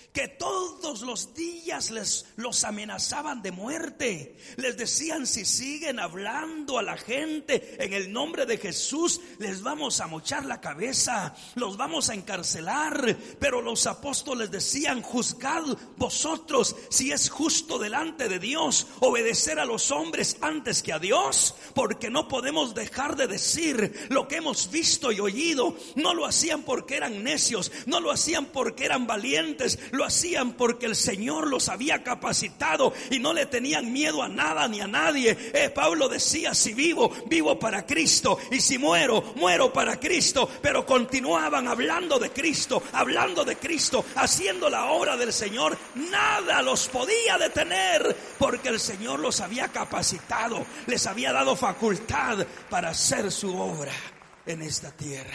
que todos los días los amenazaban de muerte. Les decían: si siguen hablando a la gente en el nombre de Jesús, les vamos a mochar la cabeza, los vamos a encarcelar. Pero los apóstoles decían: juzgad vosotros si es justo delante de Dios obedecer a los hombres antes que a Dios, porque no podemos dejar de decir lo que hemos visto y oído. No lo hacían porque eran necios, no lo hacían porque eran valientes, lo hacían porque el Señor los había capacitado y no le tenían miedo a nada ni a nadie. Pablo decía: si vivo, vivo para Cristo, y si muero, muero para Cristo. Pero continuaban hablando de Cristo, haciendo la obra del Señor. Nada los podía detener, porque el Señor los había capacitado, les había dado facultad para hacer su obra en esta tierra.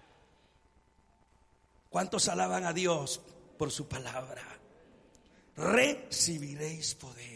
¿Cuántos alaban a Dios por su palabra? Recibiréis poder.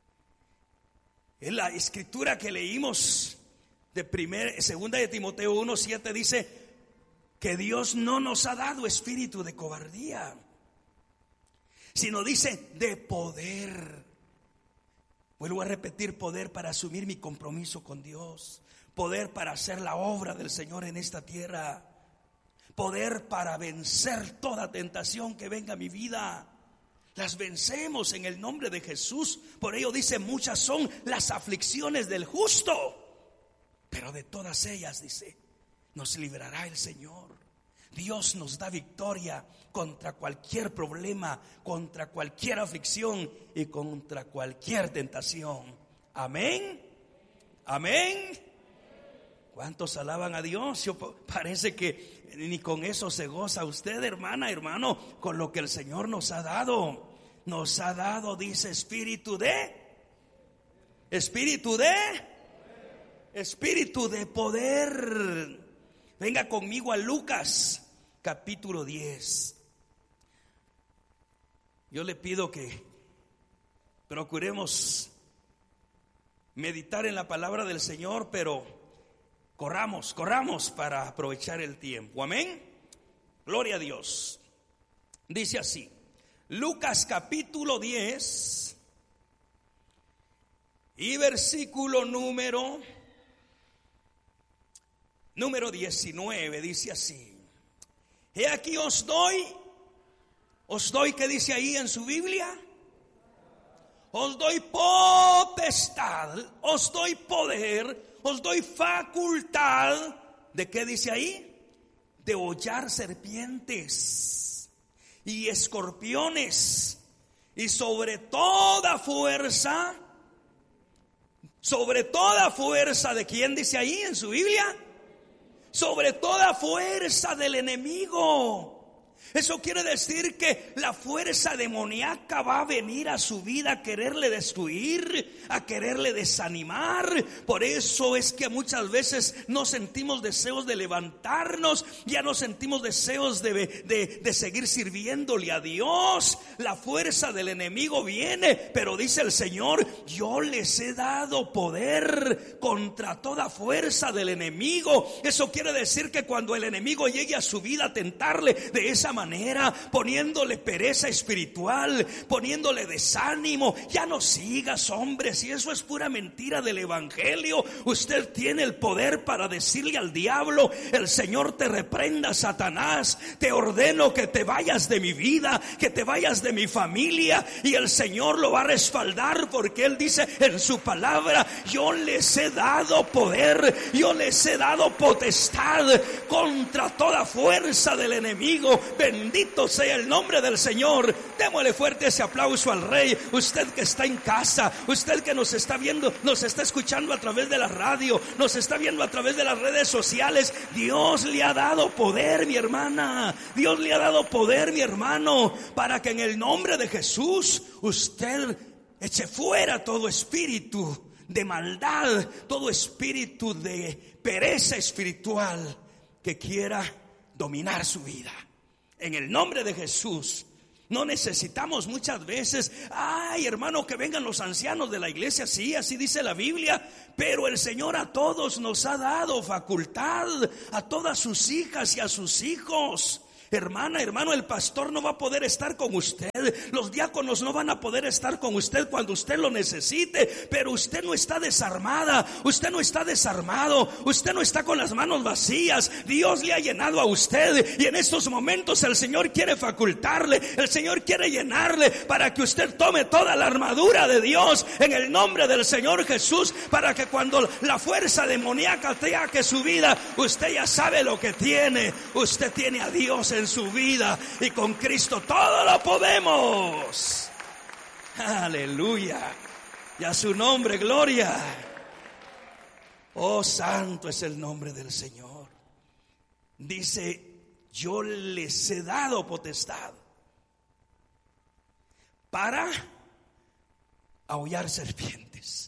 En la escritura que leímos de segunda de Timoteo 1:7 dice que Dios no nos ha dado espíritu de cobardía, sino dice de poder. Vuelvo a repetir: poder para asumir mi compromiso con Dios, poder para hacer la obra del Señor en esta tierra, poder para vencer toda tentación que venga a mi vida. Las vencemos en el nombre de Jesús. Por ello dice: muchas son las aflicciones del justo, pero de todas ellas, dice, nos librará el Señor. Dios nos da victoria contra cualquier problema, contra cualquier aflicción y contra cualquier tentación. Amén. Amén. ¿Cuántos alaban a Dios? Parece que ni con eso se goza usted, hermana, hermano, con lo que el Señor nos ha dado. Nos ha dado, dice, espíritu de poder. Venga conmigo a Lucas capítulo 10. Yo le pido que procuremos meditar en la palabra del Señor, pero corramos para aprovechar el tiempo. Amén. Gloria a Dios. Dice así, Lucas capítulo 10 y versículo número 19, dice así: he aquí os doy, ¿qué dice ahí en su Biblia? Os doy potestad, os doy poder, os doy facultad. ¿De qué dice ahí? De hollar serpientes y escorpiones, y sobre toda fuerza, ¿de quién dice ahí en su Biblia? Sobre toda fuerza del enemigo. Eso quiere decir que la fuerza demoníaca va a venir a su vida a quererle destruir, a quererle desanimar. Por eso es que muchas veces no sentimos deseos de levantarnos, ya no sentimos deseos de seguir sirviéndole a Dios. La fuerza del enemigo viene, pero dice el Señor: yo les he dado poder contra toda fuerza del enemigo. Eso quiere decir que cuando el enemigo llegue a su vida a tentarle de esa manera, poniéndole pereza espiritual, poniéndole desánimo, ya no sigas, hombre, si eso es pura mentira del evangelio. Usted tiene el poder para decirle al diablo: el Señor te reprenda, Satanás, te ordeno que te vayas de mi vida, que te vayas de mi familia, y el Señor lo va a respaldar, porque Él dice en su palabra: yo les he dado poder, yo les he dado potestad contra toda fuerza del enemigo. Bendito sea el nombre del Señor. Démosle fuerte ese aplauso al Rey. Usted que está en casa, usted que nos está viendo, nos está escuchando a través de la radio, nos está viendo a través de las redes sociales. Dios le ha dado poder, mi hermana. Dios le ha dado poder, mi hermano, para que en el nombre de Jesús usted eche fuera todo espíritu de maldad, todo espíritu de pereza espiritual que quiera dominar su vida. En el nombre de Jesús. No necesitamos muchas veces: ay, hermano, que vengan los ancianos de la iglesia. Sí, así dice la Biblia, pero el Señor a todos nos ha dado facultad, a todas sus hijas y a sus hijos. Hermana, hermano, el pastor no va a poder estar con usted. Los diáconos no van a poder estar con usted cuando usted lo necesite. Pero usted no está desarmada, usted no está desarmado, usted no está con las manos vacías. Dios le ha llenado a usted, y en estos momentos el Señor quiere facultarle, el Señor quiere llenarle para que usted tome toda la armadura de Dios en el nombre del Señor Jesús, para que cuando la fuerza demoníaca ataque su vida, usted ya sabe lo que tiene. Usted tiene a Dios en su vida, y con Cristo todo lo podemos. Aleluya, y a su nombre gloria. Oh, santo es el nombre del Señor. Dice: yo les he dado potestad para ahollar serpientes.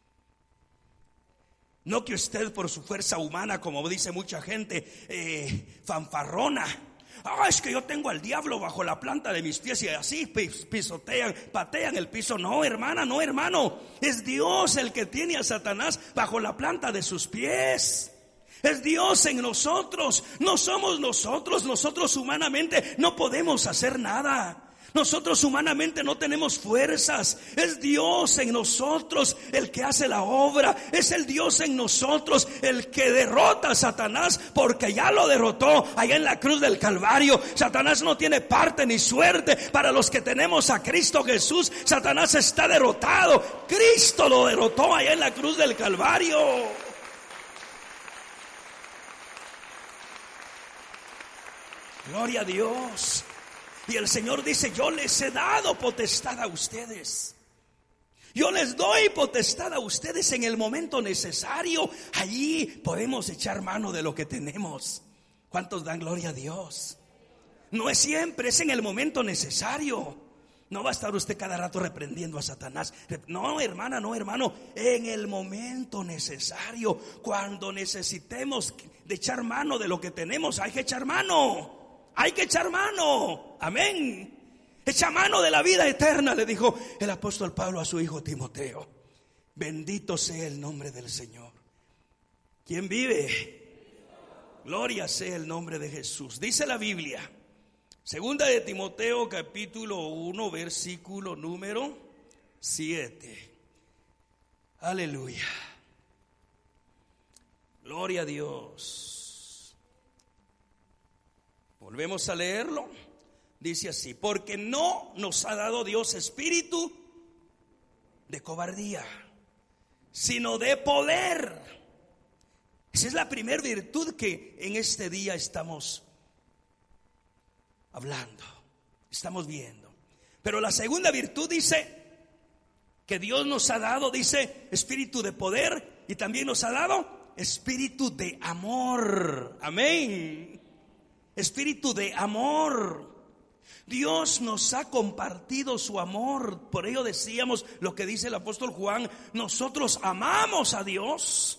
No que usted por su fuerza humana, como dice mucha gente, fanfarrona. Es que yo tengo al diablo bajo la planta de mis pies, y así pisotean, patean el piso. No, hermana, no, hermano. Es Dios el que tiene a Satanás bajo la planta de sus pies. Es Dios en nosotros. No somos nosotros. Nosotros humanamente no podemos hacer nada. Nosotros humanamente no tenemos fuerzas. Es Dios en nosotros el que hace la obra. Es el Dios en nosotros el que derrota a Satanás, porque ya lo derrotó allá en la cruz del Calvario. Satanás no tiene parte ni suerte para los que tenemos a Cristo Jesús. Satanás está derrotado. Cristo lo derrotó allá en la cruz del Calvario. Gloria a Dios. Y el Señor dice: yo les he dado potestad a ustedes. Yo les doy potestad a ustedes en el momento necesario. Allí podemos echar mano de lo que tenemos. ¿Cuántos dan gloria a Dios? No es siempre, es en el momento necesario. No va a estar usted cada rato reprendiendo a Satanás. No, hermana, no, hermano. En el momento necesario, cuando necesitemos de echar mano de lo que tenemos, hay que echar mano. Hay que echar mano. Amén. Echa mano de la vida eterna, le dijo el apóstol Pablo a su hijo Timoteo. Bendito sea el nombre del Señor. ¿Quién vive? Gloria sea el nombre de Jesús. Dice la Biblia, segunda de Timoteo capítulo 1 versículo número 7. Aleluya. Gloria a Dios. Volvemos a leerlo. Dice así: porque no nos ha dado Dios espíritu de cobardía, sino de poder. Esa es la primera virtud que en este día estamos hablando, estamos viendo. Pero la segunda virtud dice que Dios nos ha dado, dice, espíritu de poder, y también nos ha dado espíritu de amor. Amén. Espíritu de amor. Dios nos ha compartido su amor. Por ello decíamos lo que dice el apóstol Juan: nosotros amamos a Dios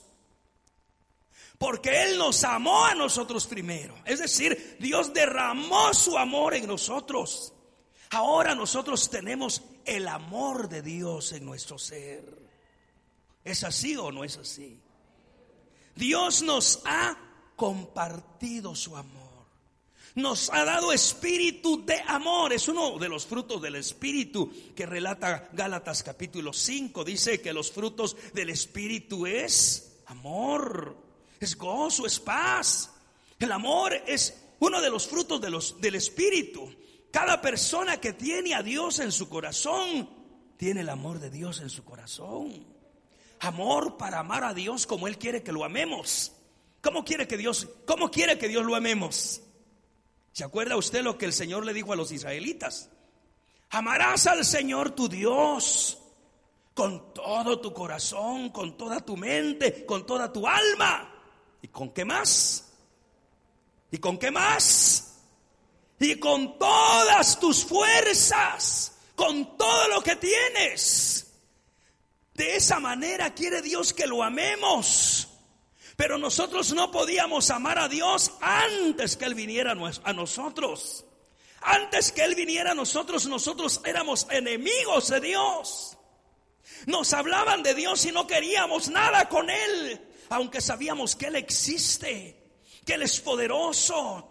porque Él nos amó a nosotros primero. Es decir, Dios derramó su amor en nosotros. Ahora nosotros tenemos el amor de Dios en nuestro ser. ¿Es así o no es así? Dios nos ha compartido su amor. Nos ha dado espíritu de amor. Es uno de los frutos del espíritu que relata Gálatas capítulo 5. Dice que los frutos del espíritu es amor, es gozo, es paz. El amor es uno de los frutos del espíritu. Cada persona que tiene a Dios en su corazón tiene el amor de Dios en su corazón. Amor para amar a Dios como Él quiere que lo amemos. ¿Cómo quiere que Dios lo amemos? ¿Se acuerda usted lo que el Señor le dijo a los israelitas? Amarás al Señor tu Dios con todo tu corazón, con toda tu mente, con toda tu alma. ¿Y con qué más? ¿Y con qué más? Y con todas tus fuerzas, con todo lo que tienes. De esa manera quiere Dios que lo amemos. Pero nosotros no podíamos amar a Dios antes que Él viniera a nosotros. Antes que Él viniera a nosotros, nosotros éramos enemigos de Dios. Nos hablaban de Dios y no queríamos nada con Él, aunque sabíamos que Él existe, que Él es poderoso.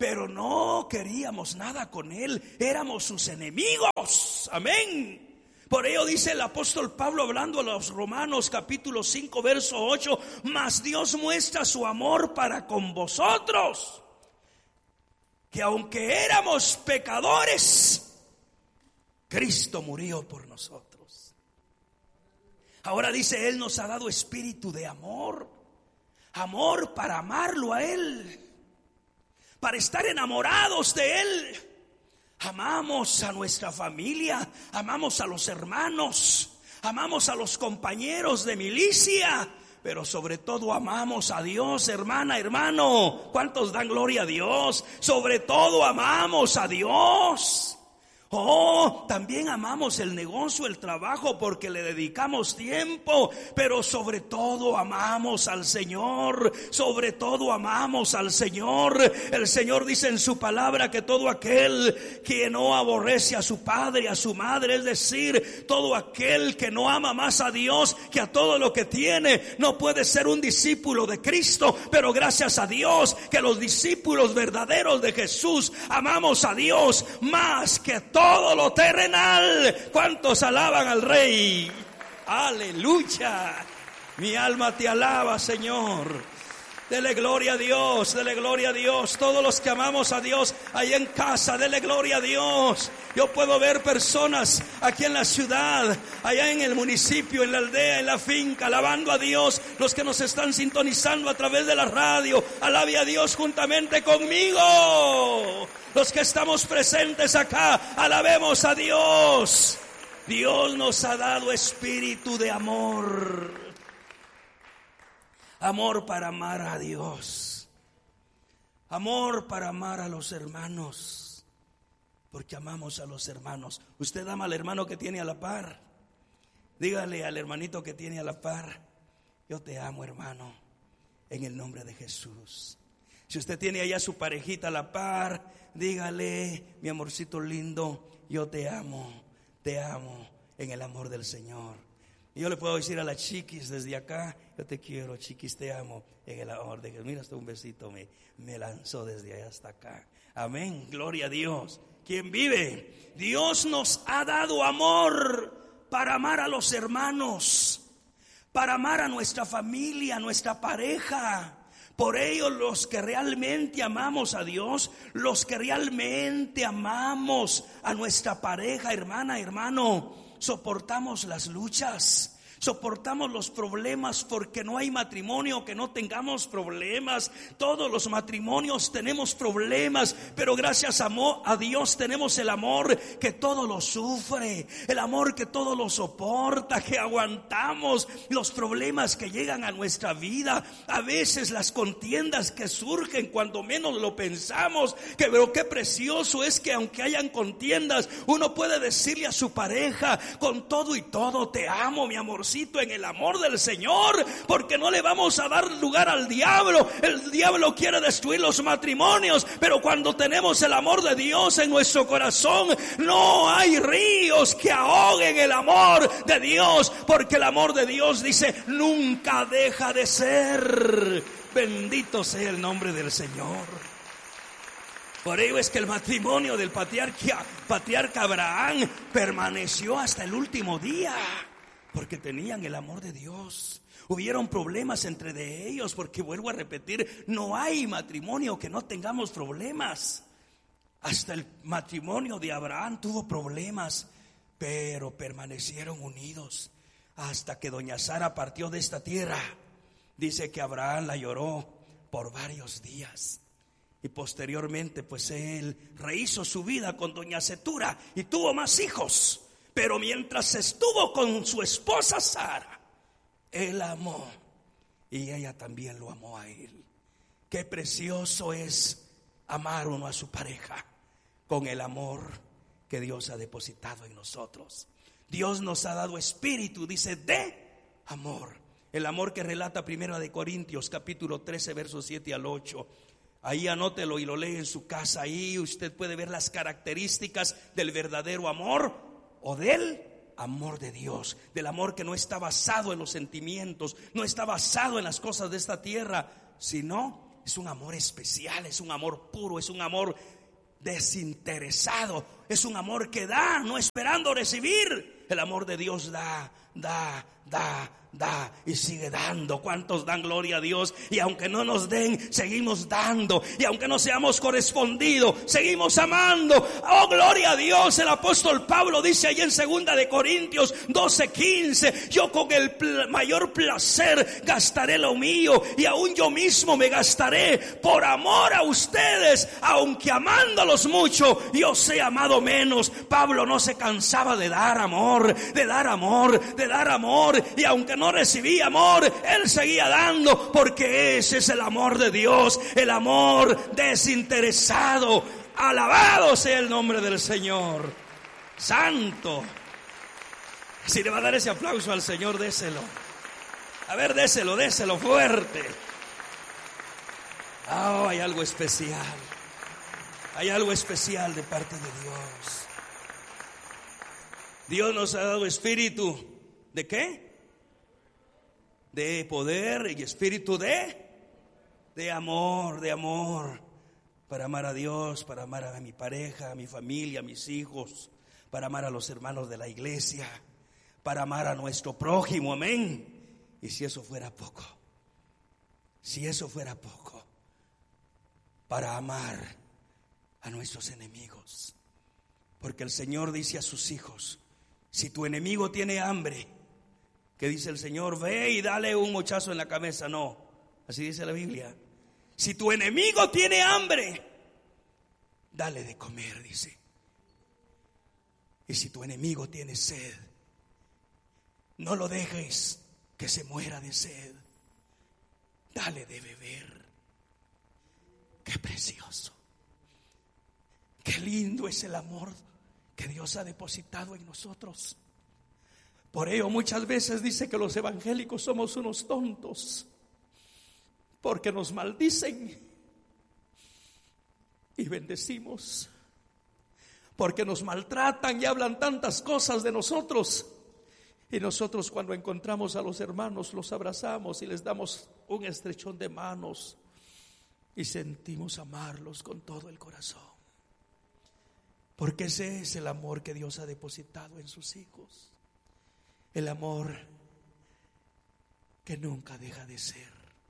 pero no queríamos nada con él, éramos sus enemigos. Amén. Por ello dice el apóstol Pablo hablando a los Romanos capítulo 5 verso 8: mas Dios muestra su amor para con vosotros, que aunque éramos pecadores, Cristo murió por nosotros. Ahora dice, Él nos ha dado espíritu de amor. Amor para amarlo a Él, para estar enamorados de Él. Amamos a nuestra familia, amamos a los hermanos, amamos a los compañeros de milicia, pero sobre todo amamos a Dios, hermana, hermano. ¿Cuántos dan gloria a Dios? Sobre todo amamos a Dios. Oh, también amamos el negocio, el trabajo, porque le dedicamos tiempo, pero sobre todo amamos al Señor, sobre todo amamos al Señor. El Señor dice en su palabra que todo aquel que no aborrece a su padre y a su madre, es decir, todo aquel que no ama más a Dios que a todo lo que tiene, no puede ser un discípulo de Cristo. Pero gracias a Dios que los discípulos verdaderos de Jesús amamos a Dios más que todo lo terrenal. ¿Cuántos alaban al Rey? Aleluya. Mi alma te alaba, Señor. Dele gloria a Dios, dele gloria a Dios. Todos los que amamos a Dios ahí en casa, dele gloria a Dios. Yo puedo ver personas aquí en la ciudad, allá en el municipio, en la aldea, en la finca, alabando a Dios. Los que nos están sintonizando a través de la radio, alabe a Dios juntamente conmigo. Los que estamos presentes acá, alabemos a Dios. Dios nos ha dado espíritu de amor. Amor para amar a Dios. Amor para amar a los hermanos. Porque amamos a los hermanos. Usted ama al hermano que tiene a la par. Dígale al hermanito que tiene a la par: yo te amo, hermano, en el nombre de Jesús. Si usted tiene allá su parejita a la par, dígale: mi amorcito lindo, yo te amo en el amor del Señor. Y yo le puedo decir a las chiquis desde acá: yo te quiero, chiquis, te amo en el amor de Jesús. Mira, hasta un besito me lanzó desde allá hasta acá. Amén, gloria a Dios. ¿Quién vive? Dios nos ha dado amor para amar a los hermanos, para amar a nuestra familia, a nuestra pareja. Por ello, los que realmente amamos a Dios, los que realmente amamos a nuestra pareja, hermana, hermano, soportamos las luchas, soportamos los problemas, porque no hay matrimonio que no tengamos problemas. Todos los matrimonios tenemos problemas, pero gracias a Dios tenemos el amor que todo lo sufre, el amor que todo lo soporta, que aguantamos los problemas que llegan a nuestra vida. A veces las contiendas que surgen cuando menos lo pensamos, pero qué precioso es que aunque hayan contiendas, uno puede decirle a su pareja con todo y todo: te amo, mi amorcito, en el amor del Señor, porque no le vamos a dar lugar al diablo. El diablo quiere destruir los matrimonios, pero cuando tenemos el amor de Dios en nuestro corazón, no hay ríos que ahoguen el amor de Dios, porque el amor de Dios, dice, nunca deja de ser. Bendito sea el nombre del Señor. Por ello es que el matrimonio del patriarca Abraham permaneció hasta el último día, porque tenían el amor de Dios. Hubieron problemas entre de ellos, porque vuelvo a repetir, no hay matrimonio que no tengamos problemas. Hasta el matrimonio de Abraham tuvo problemas, pero permanecieron unidos hasta que doña Sara partió de esta tierra. Dice que Abraham la lloró por varios días. Y posteriormente pues él rehizo su vida con doña Cetura y tuvo más hijos. Pero mientras estuvo con su esposa Sara, él la amó y ella también lo amó a él. Qué precioso es amar uno a su pareja con el amor que Dios ha depositado en nosotros. Dios nos ha dado espíritu, dice, de amor. El amor que relata 1 de Corintios capítulo 13 versos 7 al 8. Ahí anótelo y lo lee en su casa. Ahí usted puede ver las características del verdadero amor, o del amor de Dios, del amor que no está basado en los sentimientos, no está basado en las cosas de esta tierra, sino es un amor especial, es un amor puro, es un amor desinteresado, es un amor que da, no esperando recibir. El amor de Dios da y sigue dando. ¿Cuántos dan gloria a Dios? Y aunque no nos den, seguimos dando. Y aunque no seamos correspondidos, seguimos amando. Oh, gloria a Dios. El apóstol Pablo dice ahí en 2 de Corintios 12:15: yo con el mayor placer gastaré lo mío, y aún yo mismo me gastaré por amor a ustedes, aunque amándolos mucho yo sea amado menos. Pablo no se cansaba de dar amor, de dar amor, de dar amor. Y aunque no recibía amor, él seguía dando, porque ese es el amor de Dios, el amor desinteresado. Alabado sea el nombre del Señor. Santo. Si le va a dar ese aplauso al Señor, déselo. A ver, déselo fuerte. Oh, hay algo especial. Hay algo especial de parte de Dios. Dios nos ha dado espíritu. ¿De qué? De poder y espíritu de amor, para amar a Dios, para amar a mi pareja, a mi familia, a mis hijos, para amar a los hermanos de la iglesia, para amar a nuestro prójimo, amén. Y si eso fuera poco, para amar a nuestros enemigos, porque el Señor dice a sus hijos: si tu enemigo tiene hambre, ¿qué dice el Señor? Ve y dale un mochazo en la cabeza. No, así dice la Biblia. Si tu enemigo tiene hambre, dale de comer, dice. Y si tu enemigo tiene sed, no lo dejes que se muera de sed, dale de beber. Qué precioso, qué lindo es el amor que Dios ha depositado en nosotros. Por ello muchas veces dice que los evangélicos somos unos tontos, porque nos maldicen y bendecimos, porque nos maltratan y hablan tantas cosas de nosotros, y nosotros cuando encontramos a los hermanos los abrazamos y les damos un estrechón de manos y sentimos amarlos con todo el corazón, porque ese es el amor que Dios ha depositado en sus hijos. El amor que nunca deja de ser.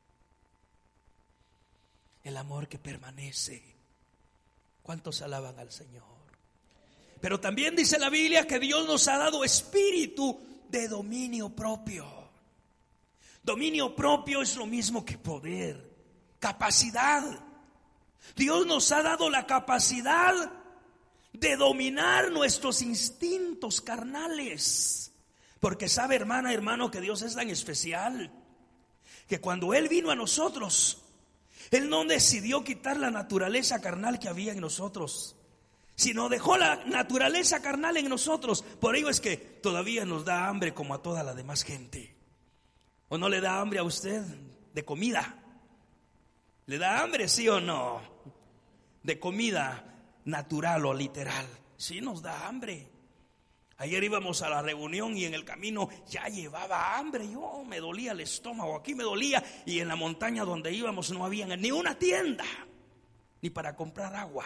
El amor que permanece. ¿Cuántos alaban al Señor? Pero también dice la Biblia que Dios nos ha dado espíritu de dominio propio. Dominio propio es lo mismo que poder, capacidad. Dios nos ha dado la capacidad de dominar nuestros instintos carnales. Porque sabe, hermana, hermano, que Dios es tan especial que cuando Él vino a nosotros, Él no decidió quitar la naturaleza carnal que había en nosotros, sino dejó la naturaleza carnal en nosotros. Por ello es que todavía nos da hambre como a toda la demás gente. ¿O no le da hambre a usted de comida? ¿Le da hambre, sí o no? De comida natural o literal. Sí, nos da hambre. Ayer íbamos a la reunión y en el camino ya llevaba hambre. Yo me dolía el estómago, aquí me dolía. Y en la montaña donde íbamos no había ni una tienda, ni para comprar agua.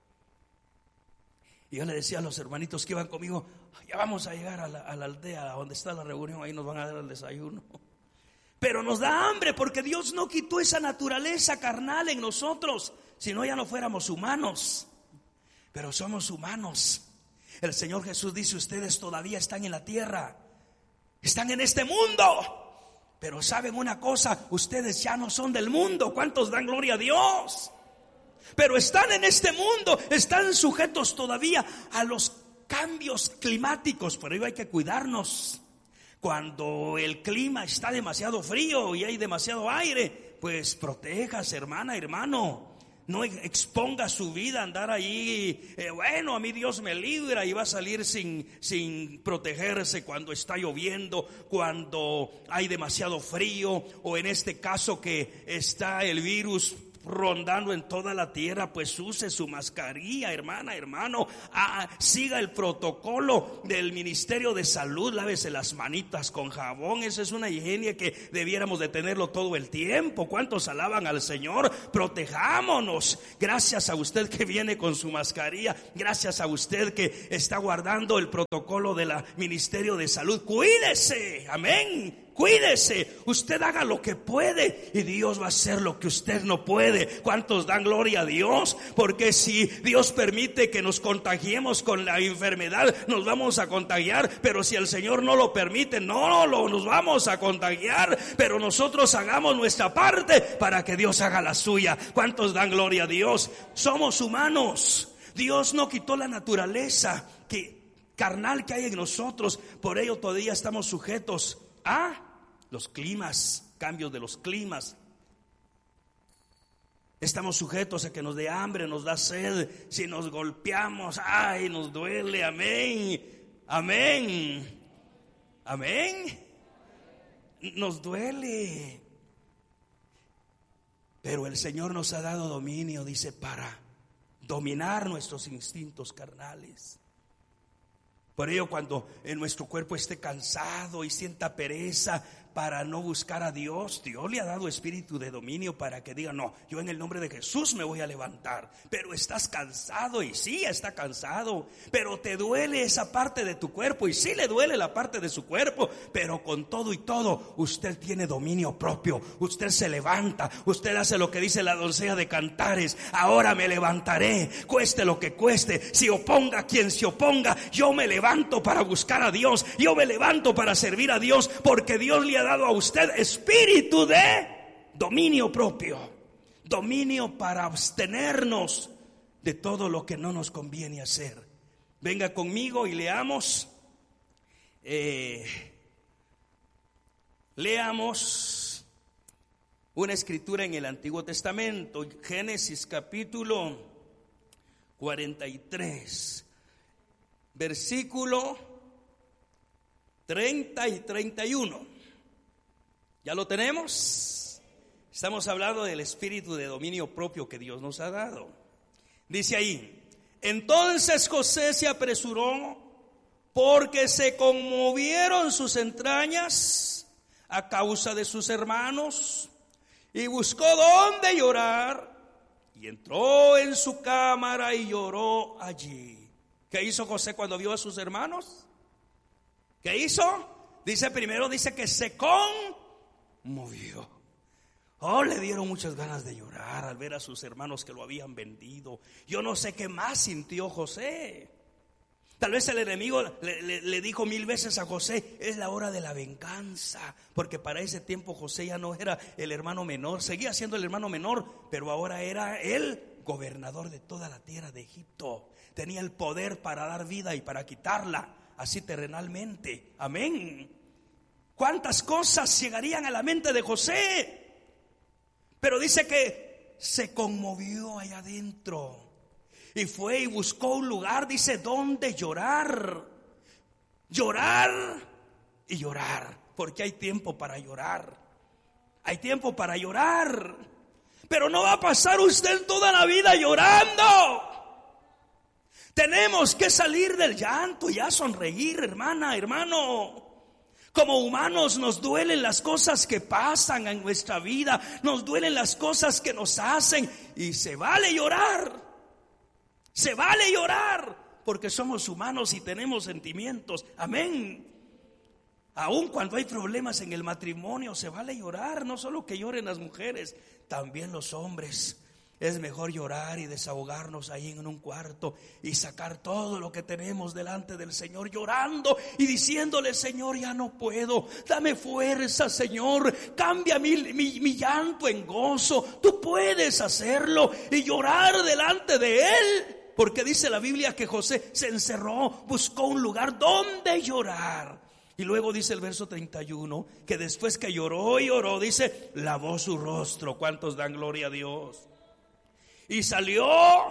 Y yo le decía a los hermanitos que iban conmigo: ya vamos a llegar a la aldea donde está la reunión, ahí nos van a dar el desayuno. Pero nos da hambre porque Dios no quitó esa naturaleza carnal en nosotros, si no ya no fuéramos humanos. Pero somos humanos. El Señor Jesús dice: ustedes todavía están en la tierra, están en este mundo, pero saben una cosa, ustedes ya no son del mundo. ¿Cuántos dan gloria a Dios? Pero están en este mundo, están sujetos todavía a los cambios climáticos. Por ello hay que cuidarnos. Cuando el clima está demasiado frío y hay demasiado aire, pues protéjase, hermana, hermano. No exponga su vida a andar ahí, bueno, a mí Dios me libra, y va a salir sin protegerse cuando está lloviendo, cuando hay demasiado frío, o en este caso que está el virus rondando en toda la tierra, pues use su mascarilla, hermana, hermano. Siga el protocolo del Ministerio de Salud, lávese las manitas con jabón. Esa es una higiene que debiéramos de tenerlo todo el tiempo. ¿Cuántos alaban al Señor? Protejámonos. Gracias a usted que viene con su mascarilla, gracias a usted que está guardando el protocolo del Ministerio de Salud. Cuídese, amén. Cuídese, usted haga lo que puede y Dios va a hacer lo que usted no puede. ¿Cuántos dan gloria a Dios? Porque si Dios permite que nos contagiemos con la enfermedad, nos vamos a contagiar. Pero si el Señor no lo permite, nos vamos a contagiar. Pero nosotros hagamos nuestra parte para que Dios haga la suya. ¿Cuántos dan gloria a Dios? Somos humanos. Dios no quitó la naturaleza carnal que hay en nosotros. Por ello todavía estamos sujetos a los climas, cambios de los climas. Estamos sujetos a que nos dé hambre, nos da sed. Si nos golpeamos, ay, nos duele. Amén, amén, amén. Nos duele. Pero el Señor nos ha dado dominio, dice, para dominar nuestros instintos carnales. Por ello, cuando en nuestro cuerpo esté cansado y sienta pereza para no buscar a Dios, Dios le ha dado espíritu de dominio para que diga: no, yo en el nombre de Jesús me voy a levantar. Pero estás cansado, y sí está cansado, pero te duele esa parte de tu cuerpo, y sí le duele la parte de su cuerpo, pero con todo y todo usted tiene dominio propio. Usted se levanta, usted hace lo que dice la doncella de Cantares: ahora me levantaré, cueste lo que cueste, si oponga quien se oponga, yo me levanto para buscar a Dios, yo me levanto para servir a Dios, porque Dios le ha dado a usted espíritu de dominio propio, dominio para abstenernos de todo lo que no nos conviene hacer. Venga conmigo y leamos una escritura en el Antiguo Testamento, Génesis capítulo 43, versículo 30 y 31. ¿Ya lo tenemos? Estamos hablando del espíritu de dominio propio que Dios nos ha dado. Dice ahí: entonces José se apresuró porque se conmovieron sus entrañas a causa de sus hermanos, y buscó dónde llorar, y entró en su cámara y lloró allí. ¿Qué hizo José cuando vio a sus hermanos? ¿Qué hizo? Dice que se conmovió. Le dieron muchas ganas de llorar al ver a sus hermanos que lo habían vendido. Yo no sé qué más sintió José. Tal vez el enemigo le dijo 1000 veces a José: es la hora de la venganza. Porque para ese tiempo José ya no era el hermano menor, seguía siendo el hermano menor, pero ahora era el gobernador de toda la tierra de Egipto. Tenía el poder para dar vida y para quitarla, así terrenalmente. Amén. ¿Cuántas cosas llegarían a la mente de José? Pero dice que se conmovió allá adentro y fue y buscó un lugar, dice, donde llorar. Llorar y llorar, porque hay tiempo para llorar. Hay tiempo para llorar. Pero no va a pasar usted toda la vida llorando. Tenemos que salir del llanto y a sonreír, hermana, hermano. Como humanos nos duelen las cosas que pasan en nuestra vida, nos duelen las cosas que nos hacen, y se vale llorar. Se vale llorar, porque somos humanos y tenemos sentimientos. Amén. Aun cuando hay problemas en el matrimonio, se vale llorar. No solo que lloren las mujeres, también los hombres. Es mejor llorar y desahogarnos ahí en un cuarto y sacar todo lo que tenemos delante del Señor, llorando y diciéndole: Señor, ya no puedo, dame fuerza, Señor, cambia mi llanto en gozo. Tú puedes hacerlo, y llorar delante de Él. Porque dice la Biblia que José se encerró, buscó un lugar donde llorar. Y luego dice el verso 31 que después que lloró y lloró, dice, lavó su rostro. ¿Cuántos dan gloria a Dios? Y salió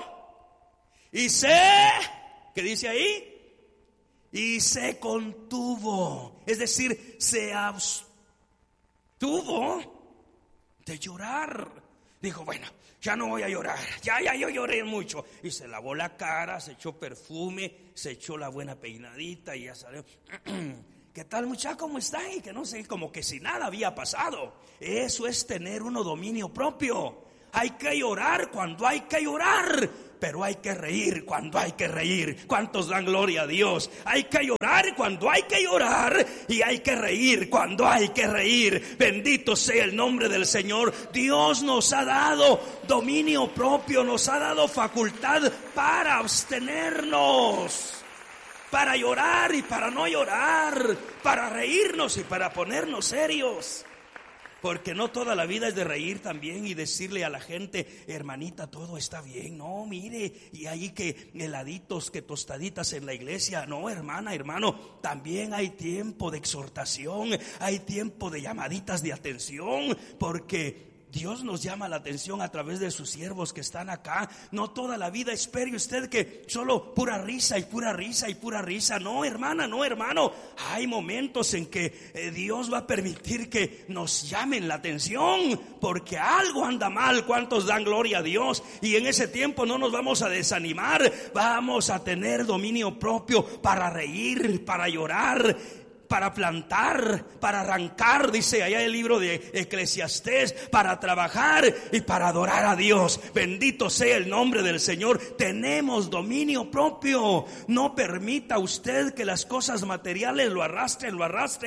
y ¿qué dice ahí? Y se contuvo, es decir, se abstuvo de llorar. Dijo, bueno, ya no voy a llorar, ya yo lloré mucho. Y se lavó la cara, se echó perfume, se echó la buena peinadita y ya salió. ¿Qué tal, muchacho? ¿Cómo está? Y que no sé, como que si nada había pasado. Eso es tener uno dominio propio. Hay que llorar cuando hay que llorar, pero hay que reír cuando hay que reír. ¿Cuántos dan gloria a Dios? Hay que llorar cuando hay que llorar y hay que reír cuando hay que reír. Bendito sea el nombre del Señor. Dios nos ha dado dominio propio, nos ha dado facultad para abstenernos, para llorar y para no llorar, para reírnos y para ponernos serios. Porque no toda la vida es de reír también y decirle a la gente, hermanita, todo está bien. No, mire, y ahí que heladitos, que tostaditas en la iglesia. No, hermana, hermano, también hay tiempo de exhortación, hay tiempo de llamaditas de atención, porque Dios nos llama la atención a través de sus siervos que están acá. No toda la vida espere usted que solo pura risa y pura risa y pura risa. No, hermana, no, hermano. Hay momentos en que Dios va a permitir que nos llamen la atención, porque algo anda mal. ¿Cuántos dan gloria a Dios? Y en ese tiempo no nos vamos a desanimar. Vamos a tener dominio propio para reír, para llorar, para plantar, para arrancar, dice allá el libro de Eclesiastés, para trabajar y para adorar a Dios. Bendito sea el nombre del Señor. Tenemos dominio propio. No permita usted que las cosas materiales lo arrastren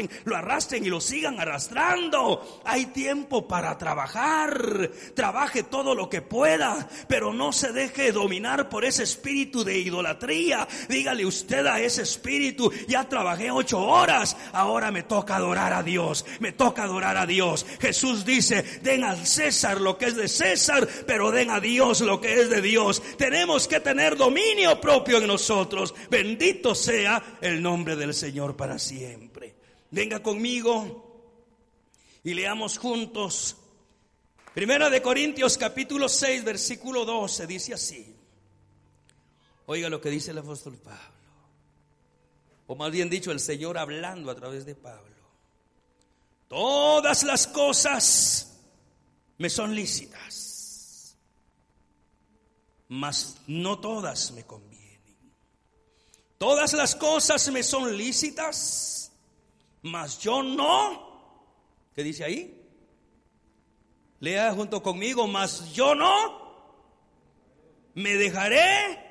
y lo sigan arrastrando. Hay tiempo para trabajar. Trabaje todo lo que pueda, pero no se deje dominar por ese espíritu de idolatría. Dígale usted a ese espíritu, ya trabajé 8 horas, ahora me toca adorar a Dios, me toca adorar a Dios. Jesús dice, den al César lo que es de César, pero den a Dios lo que es de Dios. Tenemos que tener dominio propio en nosotros. Bendito sea el nombre del Señor para siempre. Venga conmigo y leamos juntos Primera de Corintios capítulo 6 versículo 12. Dice así. Oiga lo que dice el apóstol Pablo, o más bien dicho, el Señor hablando a través de Pablo. Todas las cosas me son lícitas, mas no todas me convienen. Todas las cosas me son lícitas, mas yo no. ¿Qué dice ahí? Lea junto conmigo, mas yo no me dejaré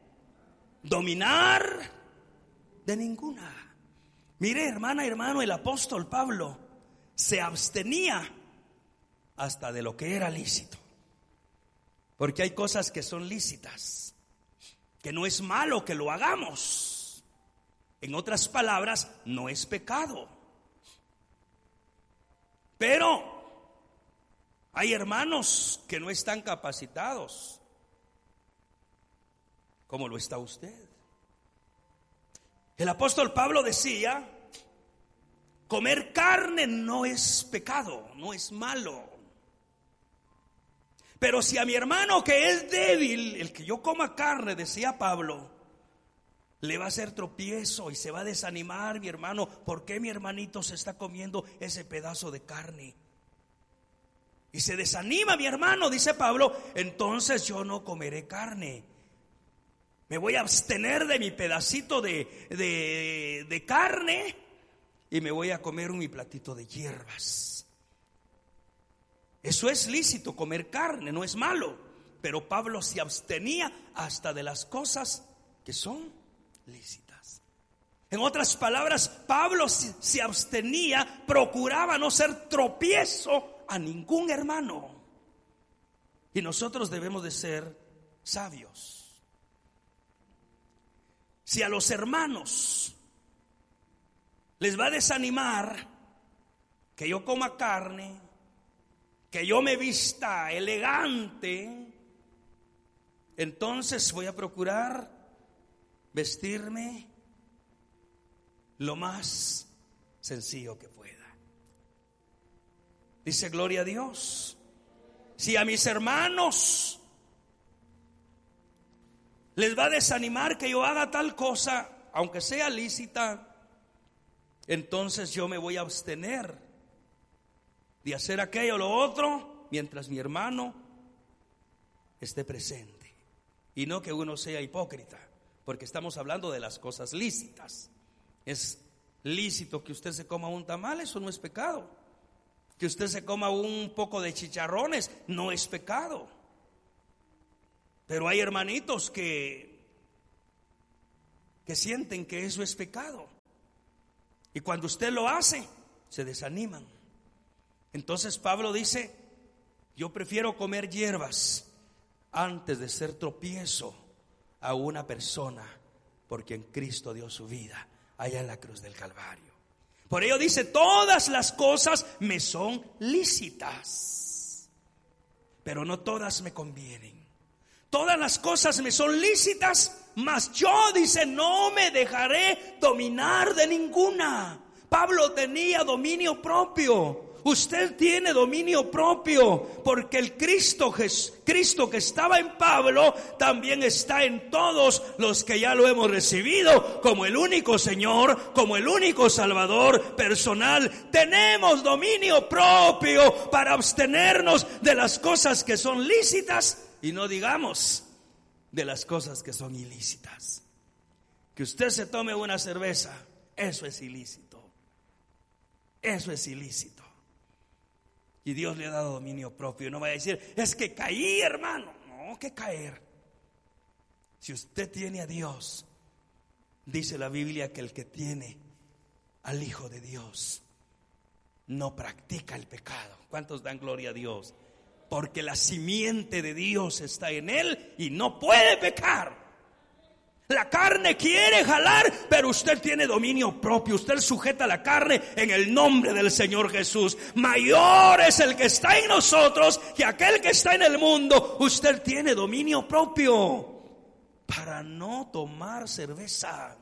dominar de ninguna. Mire, hermana, hermano, el apóstol Pablo se abstenía hasta de lo que era lícito, porque hay cosas que son lícitas, que no es malo que lo hagamos. En otras palabras, no es pecado. Pero hay hermanos que no están capacitados como lo está usted. El apóstol Pablo decía, comer carne no es pecado, no es malo. Pero si a mi hermano que es débil, el que yo coma carne, decía Pablo, le va a hacer tropiezo y se va a desanimar mi hermano. ¿Por qué mi hermanito se está comiendo ese pedazo de carne? Y se desanima mi hermano, dice Pablo, entonces yo no comeré carne. Me voy a abstener de mi pedacito de carne y me voy a comer mi platito de hierbas. Eso es lícito, comer carne, no es malo. Pero Pablo se abstenía hasta de las cosas que son lícitas. En otras palabras, Pablo se abstenía, procuraba no ser tropiezo a ningún hermano. Y nosotros debemos de ser sabios. Si a los hermanos les va a desanimar que yo coma carne, que yo me vista elegante, entonces voy a procurar vestirme lo más sencillo que pueda. Dice gloria a Dios. Si a mis hermanos les va a desanimar que yo haga tal cosa, aunque sea lícita, entonces yo me voy a abstener de hacer aquello o lo otro, mientras mi hermano esté presente. Y no que uno sea hipócrita, porque estamos hablando de las cosas lícitas. Es lícito que usted se coma un tamal, eso no es pecado. Que usted se coma un poco de chicharrones, no es pecado. Pero hay hermanitos que sienten que eso es pecado. Y cuando usted lo hace, se desaniman. Entonces Pablo dice: yo prefiero comer hierbas antes de ser tropiezo a una persona por quien Cristo dio su vida allá en la cruz del Calvario. Por ello dice: todas las cosas me son lícitas, pero no todas me convienen. Todas las cosas me son lícitas, mas yo, dice, no me dejaré dominar de ninguna. Pablo tenía dominio propio. Usted tiene dominio propio, porque el Cristo que estaba en Pablo también está en todos los que ya lo hemos recibido como el único Señor, como el único Salvador personal. Tenemos dominio propio para abstenernos de las cosas que son lícitas y no digamos de las cosas que son ilícitas. Que usted se tome una cerveza, eso es ilícito. Eso es ilícito. Y Dios le ha dado dominio propio. No vaya a decir: es que caí, hermano. No, que caer. Si usted tiene a Dios, dice la Biblia que el que tiene al Hijo de Dios no practica el pecado. ¿Cuántos dan gloria a Dios? Porque la simiente de Dios está en él y no puede pecar. La carne quiere jalar, pero usted tiene dominio propio. Usted sujeta la carne en el nombre del Señor Jesús. Mayor es el que está en nosotros que aquel que está en el mundo. Usted tiene dominio propio para no tomar cerveza.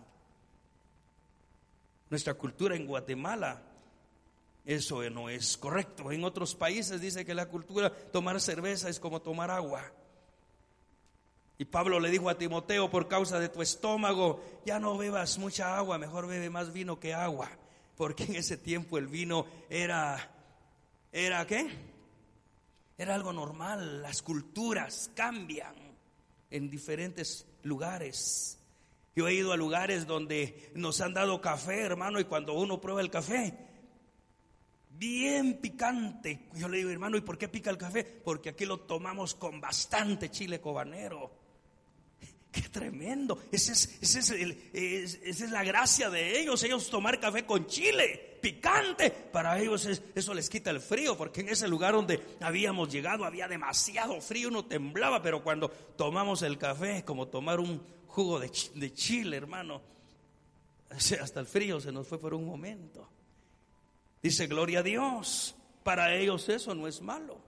Nuestra cultura en Guatemala, eso no es correcto. En otros países dice que la cultura, tomar cerveza es como tomar agua. Y Pablo le dijo a Timoteo: por causa de tu estómago, ya no bebas mucha agua, mejor bebe más vino que agua. Porque en ese tiempo el vino era ¿qué? Era algo normal. Las culturas cambian en diferentes lugares. Yo he ido a lugares donde nos han dado café, hermano, y cuando uno prueba el café, bien picante. Yo le digo: hermano, ¿y por qué pica el café? Porque aquí lo tomamos con bastante chile cobanero. ¡Qué tremendo! Esa es la gracia de ellos. Ellos tomar café con chile picante, para ellos eso les quita el frío. Porque en ese lugar donde habíamos llegado había demasiado frío, uno temblaba. Pero cuando tomamos el café, como tomar un jugo de chile, hermano, hasta el frío se nos fue por un momento. Dice: gloria a Dios. Para ellos eso no es malo.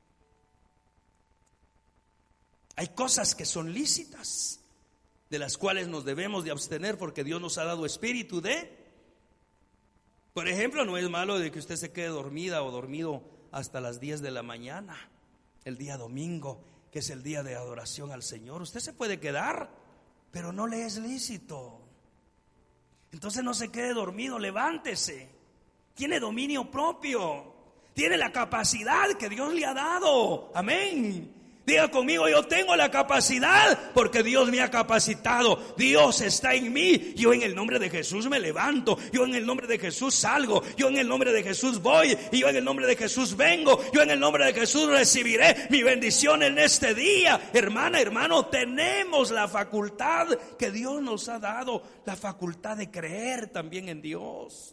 Hay cosas que son lícitas, de las cuales nos debemos de abstener, porque Dios nos ha dado espíritu de. Por ejemplo, no es malo de que usted se quede dormida o dormido hasta las 10 de la mañana, el día domingo, que es el día de adoración al Señor. Usted se puede quedar, pero no le es lícito. Entonces no se quede dormido, levántese. Tiene dominio propio, tiene la capacidad que Dios le ha dado. Amén. Diga conmigo: yo tengo la capacidad porque Dios me ha capacitado. Dios está en mí. Yo en el nombre de Jesús me levanto. Yo en el nombre de Jesús salgo. Yo en el nombre de Jesús voy. Y yo en el nombre de Jesús vengo. Yo en el nombre de Jesús recibiré mi bendición en este día. Hermana, hermano, tenemos la facultad que Dios nos ha dado. La facultad de creer también en Dios.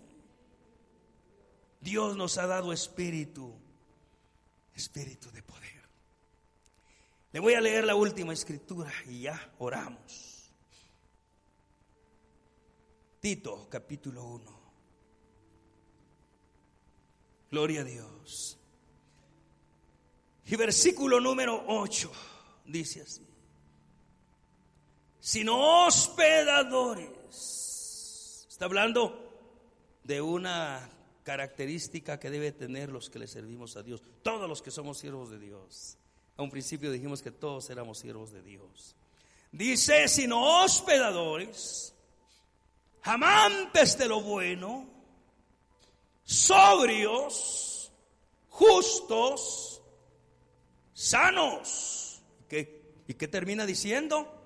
Dios nos ha dado espíritu de poder. Le voy a leer la última escritura y ya oramos. Tito, capítulo 1. Gloria a Dios. Y versículo número 8 dice así: sino hospedadores. Está hablando de una característica que debe tener los que le servimos a Dios, todos los que somos siervos de Dios. A un principio dijimos que todos éramos siervos de Dios. Dice: sino hospedadores, amantes de lo bueno, sobrios, justos, sanos. ¿Qué ¿Y qué termina diciendo?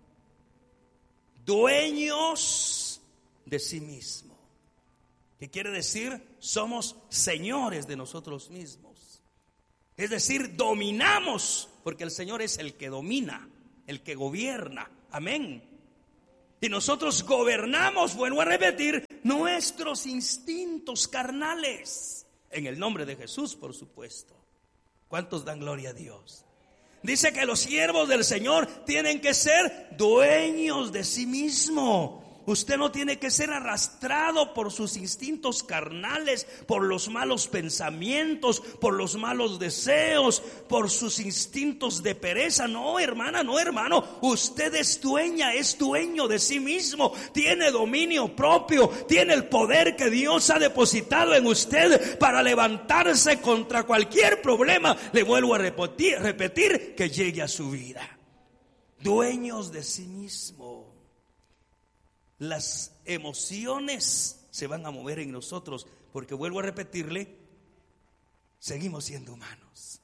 Dueños de sí mismo. ¿Qué quiere decir? Somos señores de nosotros mismos. Es decir, dominamos, porque el Señor es el que domina, el que gobierna. Amén. Y nosotros gobernamos, vuelvo a repetir, nuestros instintos carnales. En el nombre de Jesús, por supuesto. ¿Cuántos dan gloria a Dios? Dice que los siervos del Señor tienen que ser dueños de sí mismo. Usted no tiene que ser arrastrado por sus instintos carnales, por los malos pensamientos, por los malos deseos, por sus instintos de pereza. No, hermana, no, hermano. Usted es dueño de sí mismo. Tiene dominio propio. Tiene el poder que Dios ha depositado en usted para levantarse contra cualquier problema. Le vuelvo a repetir que llegue a su vida. Dueños de sí mismo. Las emociones se van a mover en nosotros, porque vuelvo a repetirle, seguimos siendo humanos.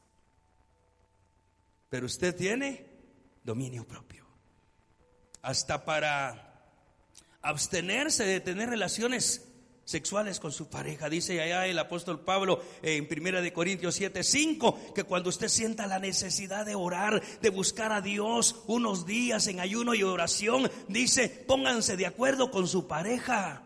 Pero usted tiene dominio propio. Hasta para abstenerse de tener relaciones sexuales con su pareja. Dice allá el apóstol Pablo en 1 Corintios 7:5 que cuando usted sienta la necesidad de orar, de buscar a Dios unos días en ayuno y oración, dice, pónganse de acuerdo con su pareja.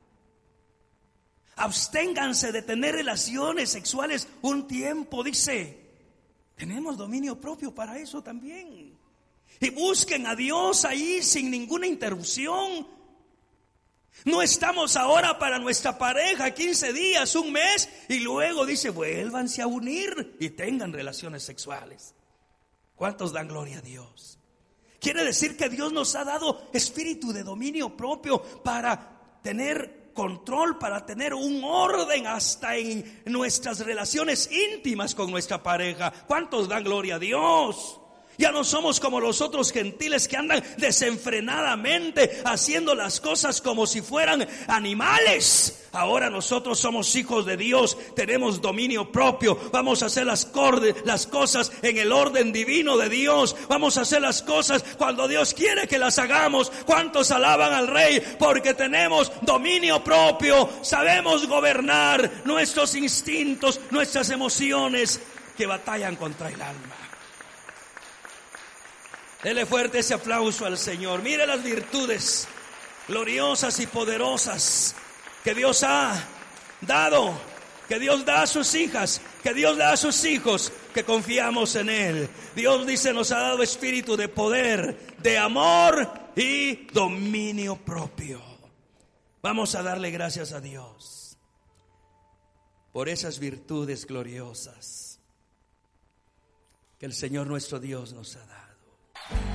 Absténganse de tener relaciones sexuales un tiempo, dice. Tenemos dominio propio para eso también. Y busquen a Dios ahí sin ninguna interrupción. No estamos ahora para nuestra pareja 15 días, un mes, y luego dice, vuélvanse a unir y tengan relaciones sexuales. ¿Cuántos dan gloria a Dios? Quiere decir que Dios nos ha dado espíritu de dominio propio para tener control, para tener un orden hasta en nuestras relaciones íntimas con nuestra pareja. ¿Cuántos dan gloria a Dios? Ya no somos como los otros gentiles que andan desenfrenadamente haciendo las cosas como si fueran animales. Ahora nosotros somos hijos de Dios, tenemos dominio propio. Vamos a hacer las cosas en el orden divino de Dios. Vamos a hacer las cosas cuando Dios quiere que las hagamos. ¿Cuántos alaban al Rey? Porque tenemos dominio propio. Sabemos gobernar nuestros instintos, nuestras emociones que batallan contra el alma. Dele fuerte ese aplauso al Señor. Mire las virtudes gloriosas y poderosas que Dios ha dado, que Dios da a sus hijas, que Dios da a sus hijos, que confiamos en Él. Dios dice, nos ha dado espíritu de poder, de amor y dominio propio. Vamos a darle gracias a Dios por esas virtudes gloriosas que el Señor nuestro Dios nos ha dado.